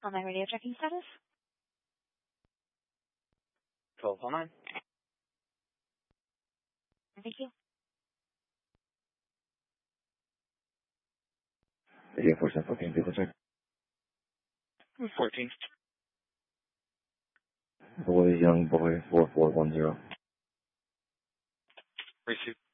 On my radio checking status? 1209. Thank you. Yeah, 414, vehicle check. 14. Boy, young boy, 4410. Receive.